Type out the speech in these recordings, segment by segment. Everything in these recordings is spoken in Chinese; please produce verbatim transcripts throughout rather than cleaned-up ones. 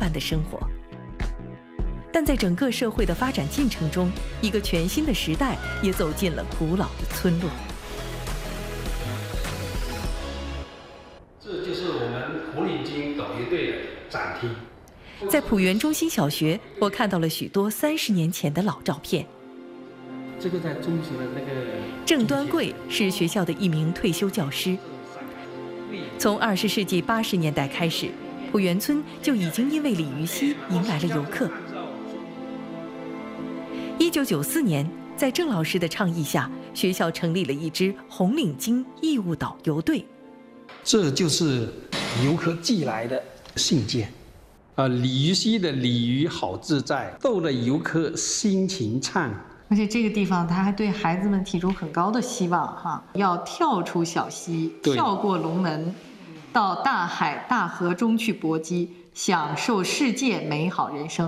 般的生活。但在整个社会的发展进程中，一个全新的时代也走进了古老的村落。 这就是我们红领巾导游队的展厅。 在浦园中心小学，我看到了许多三十年前的老照片。 这个在中学的那个郑端贵是学校的一名退休教师。从二十世纪八十年代开始，浦园村就已经因为鲤鱼溪迎来了游客。一九九四年，在郑老师的倡议下，学校成立了一支红领巾义务导游队。 这就是游客寄来的信件。啊，鲤鱼溪的鲤鱼好自在，逗得游客心情畅。 而且这个地方，他还对孩子们提出很高的希望哈，要跳出小溪，跳过龙门，到大海大河中去搏击，享受世界美好人生。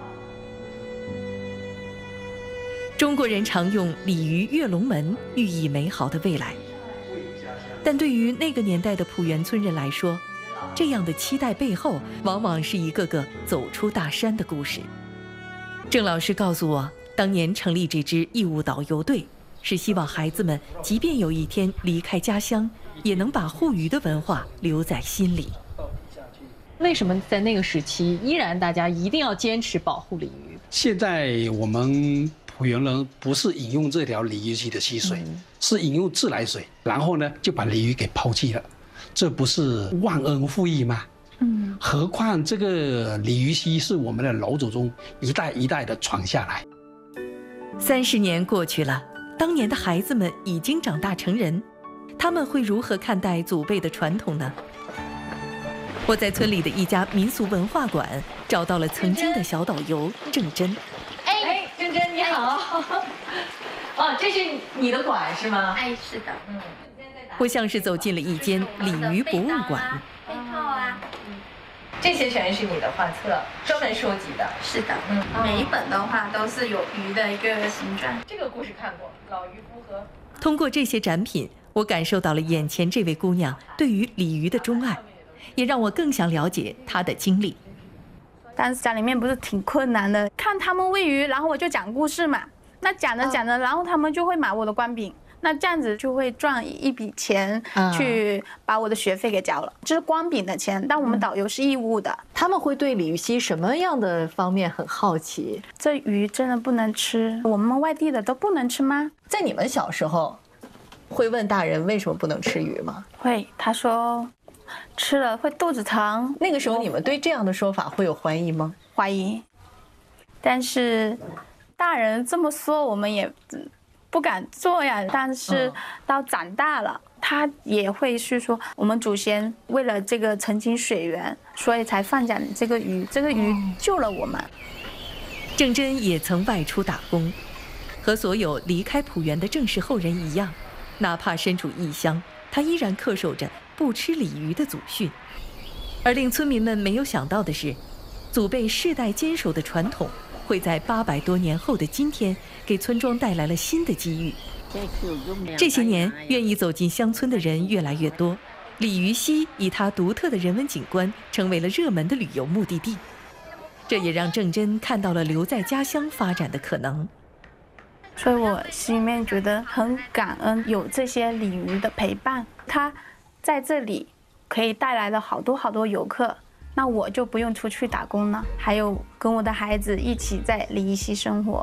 中国人常用鲤鱼跃龙门寓意美好的未来，但对于那个年代的浦园村人来说，这样的期待背后往往是一个个走出大山的故事。郑老师告诉我，当年成立这支义务导游队，是希望孩子们即便有一天离开家乡，也能把护鱼的文化留在心里。 为什么在那个时期依然大家一定要坚持保护鲤鱼？ 现在我们浦园人不是饮用这条鲤鱼溪的溪水，嗯、是饮用自来水，然后呢就把鲤鱼给抛弃了，这不是忘恩负义吗？嗯，何况这个鲤鱼溪是我们的老祖宗一代一代的传下来。 三十年过去了，当年的孩子们已经长大成人，他们会如何看待祖辈的传统呢？我在村里的一家民俗文化馆找到了曾经的小导游郑珍。 哎，珍珍你好。哦，这是你的馆是吗？ 哎，是的。嗯。 我像是走进了一间鲤鱼博物馆。 配套啊。 嗯。这些全是你的画册，专门收集的。 是的。嗯。每一本的话都是有鱼的一个形状。 这个故事看过，老渔夫和。 通过这些展品，我感受到了眼前这位姑娘对于鲤鱼的钟爱。也让我更想了解他的经历。 当时家里面不是挺困难的，看他们喂鱼，然后我就讲故事嘛。那讲着讲着，然后他们就会买我的光饼，那这样子就会赚一笔钱，去把我的学费给交了。这是光饼的钱，但我们导游是义务的。 他们会对鲤鱼溪什么样的方面很好奇？ 这鱼真的不能吃，我们外地的都不能吃吗？ 在你们小时候，会问大人为什么不能吃鱼吗？ 会，他说。吃了会肚子疼。 那个时候你们对这样的说法会有怀疑吗？ 怀疑，但是大人这么说我们也不敢做呀。但是到长大了，他也会是说我们祖先为了这个澄清水源，所以才放养这个鱼，这个鱼救了我们。 郑珍也曾外出打工，和所有离开浦园的郑氏后人一样，哪怕身处异乡，他依然恪守着不吃鲤鱼的祖训。而令村民们没有想到的是，祖辈世代坚守的传统会在八百多年后的今天给村庄带来了新的机遇。这些年愿意走进乡村的人越来越多，鲤鱼溪以它独特的人文景观成为了热门的旅游目的地，这也让郑珍看到了留在家乡发展的可能。 所以我心里面觉得很感恩有这些鲤鱼的陪伴，它在这里可以带来了好多好多游客，那我就不用出去打工了，还有跟我的孩子一起在鲤鱼溪生活。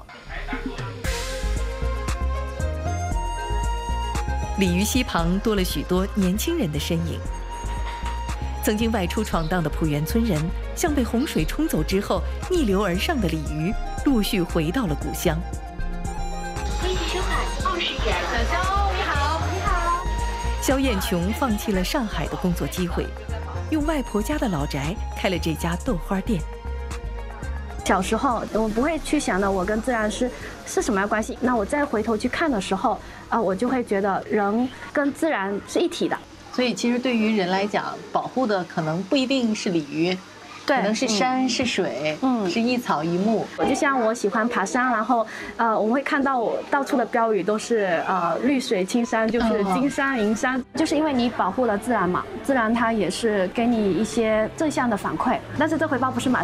鲤鱼溪旁多了许多年轻人的身影，曾经外出闯荡的浦园村人，像被洪水冲走之后逆流而上的鲤鱼，陆续回到了故乡。 微信收款二十元。 小肖，你好，你好。 肖艳琼放弃了上海的工作机会，用外婆家的老宅开了这家豆花店。 小时候我不会去想的我跟自然是是什么样关系，那我再回头去看的时候，啊、呃，我就会觉得人跟自然是一体的。 所以其实对于人来讲，保护的可能不一定是鲤鱼。可能是山、嗯、是水，嗯，是一草一木。 就像我喜欢爬山，然后呃，我们会看到我到处的标语都是呃绿水青山，就是金山银山，嗯、就是因为你保护了自然嘛，自然它也是给你一些正向的反馈，但是这回报不是马